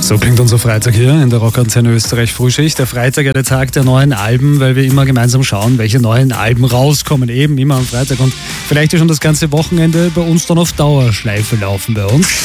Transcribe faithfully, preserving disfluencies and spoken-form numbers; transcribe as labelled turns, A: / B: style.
A: So klingt unser Freitag hier in der Rockantenne Österreich Frühschicht. Der Freitag ist der Tag der neuen Alben, weil wir immer gemeinsam schauen, welche neuen Alben rauskommen, eben immer am Freitag. Und vielleicht ist schon das ganze Wochenende bei uns dann auf Dauerschleife laufen bei uns.